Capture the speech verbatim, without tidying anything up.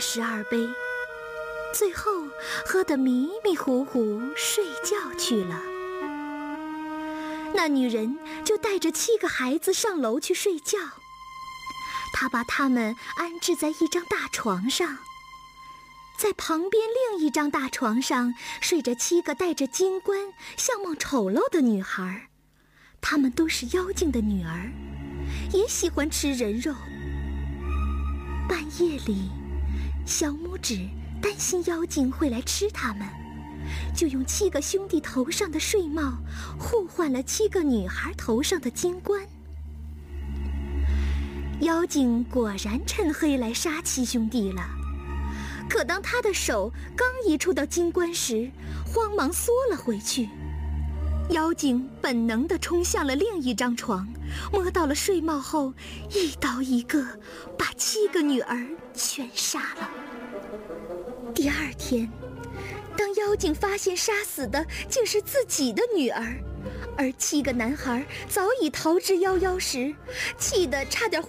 十二杯，最后喝得迷迷糊糊睡觉去了。那女人就带着七个孩子上楼去睡觉，她把他们安置在一张大床上，在旁边另一张大床上睡着七个戴着金冠、相貌丑陋的女孩，她们都是妖精的女儿，也喜欢吃人肉。半夜里，小拇指担心妖精会来吃他们，就用七个兄弟头上的睡帽互换了七个女孩头上的金冠。妖精果然趁黑来杀七兄弟了，可当他的手刚一触到金冠时，慌忙缩了回去。妖精本能地冲向了另一张床，摸到了睡帽后，一刀一个把七个女儿全杀了。第二天，当妖精发现杀死的竟是自己的女儿，而七个男孩早已逃之夭夭时，气得差点昏